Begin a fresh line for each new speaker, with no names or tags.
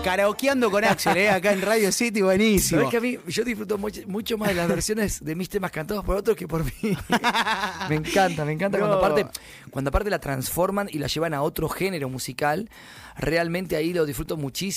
Karaokeando con Axel, acá en Radio City, buenísimo.
¿Sabés que a mí, yo disfruto mucho más de las versiones de mis temas cantados por otros que por mí? Me encanta
No.
cuando aparte la transforman y la llevan a otro género musical. Realmente ahí lo disfruto muchísimo.